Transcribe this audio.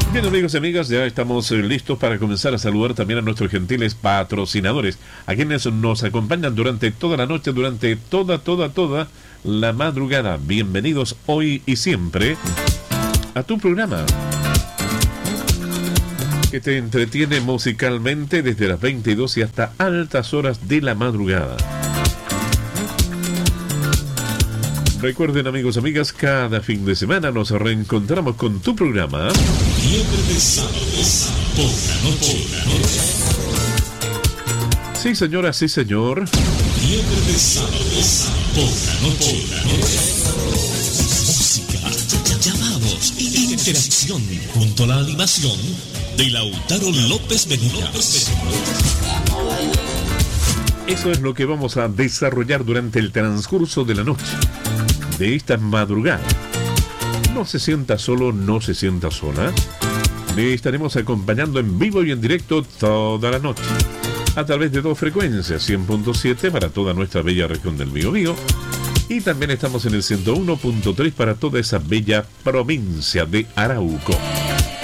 Bien, amigos y amigas, ya estamos listos para comenzar a saludar también a nuestros gentiles patrocinadores, a quienes nos acompañan durante toda la noche, durante toda la madrugada. Bienvenidos hoy y siempre a tu programa, que te entretiene musicalmente desde las 22 y hasta altas horas de la madrugada. Recuerden, amigos y amigas, cada fin de semana nos reencontramos con tu programa Viernes de Sábados por la noche. Sí, señora, sí, señor. Viernes de Sábados por la noche. Música, llamados y interacción junto a la animación de Lautaro López Venegas. Eso es lo que vamos a desarrollar durante el transcurso de la noche, de esta madrugada. No se sienta solo, no se sienta sola. Le estaremos acompañando en vivo y en directo toda la noche, a través de dos frecuencias, 100.7 para toda nuestra bella región del Biobío, y también estamos en el 101.3 para toda esa bella provincia de Arauco.